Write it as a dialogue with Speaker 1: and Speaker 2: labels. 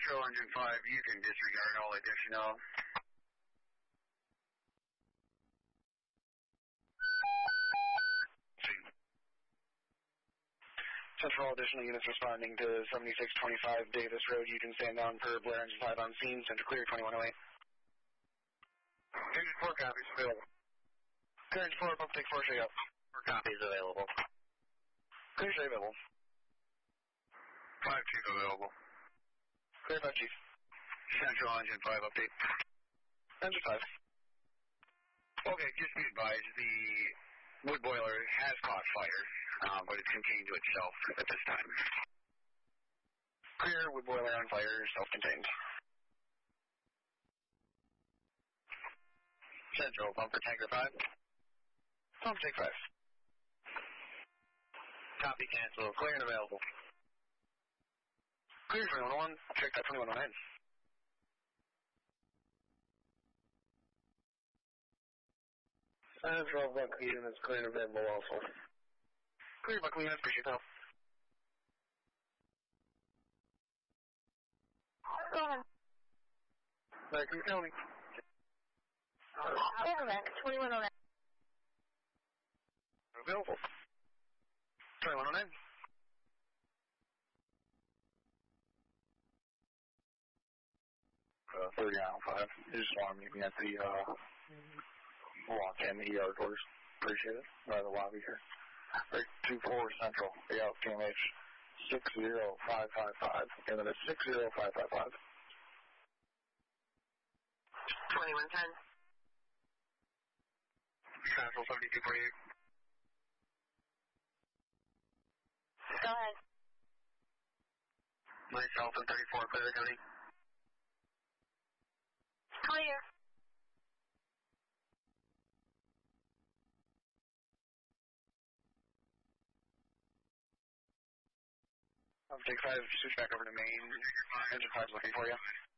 Speaker 1: Central Engine 5, you can disregard all additional.
Speaker 2: Central additional units responding to 7625 Davis Road. You can stand down for Blair Engine 5 on scene. Center clear 2108.
Speaker 1: Engine 4 copies available.
Speaker 2: Clear Engine 4, pump take 4, show you up.
Speaker 1: 4 copies available.
Speaker 2: Clear, show you available.
Speaker 1: 5 Chief available.
Speaker 2: Clear 5 Chief.
Speaker 1: Central Engine 5 update.
Speaker 2: Engine 5.
Speaker 1: Okay, just be advised, the wood boiler has caught fire, but it's contained to itself at this time.
Speaker 2: Clear, wood boiler on fire, self-contained.
Speaker 1: Central, pumper tanker 5.
Speaker 2: Pump take 5.
Speaker 1: Copy, cancel, clear and available.
Speaker 2: Clear 2101, check that 2109.
Speaker 1: Central Buckley units clear and available also.
Speaker 2: Clear Buckley units, appreciate the help.
Speaker 3: Go ahead.
Speaker 1: American County.
Speaker 3: Overback, 2109.
Speaker 2: Available. 2109.
Speaker 1: 30 Isle 5. You just want to meet me at the walk in the ER doors. Appreciate it. By the lobby here. 24 Central. The out TMH 60555. And then it's 60555.
Speaker 3: 2110.
Speaker 1: Central 7248.
Speaker 3: Go ahead.
Speaker 1: Myself and 34 Clear County.
Speaker 3: Clear.
Speaker 2: Take 5, switch back over to main. Engine 5's looking for you.